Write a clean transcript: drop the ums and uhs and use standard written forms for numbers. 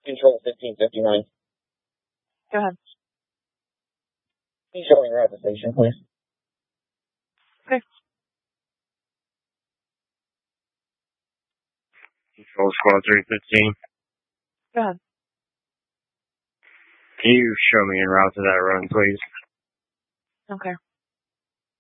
Control 1559. Go ahead. Can you show me around the station, please? Okay. Control Squad 315. Go ahead. Can you show me en route to that run, please? Okay.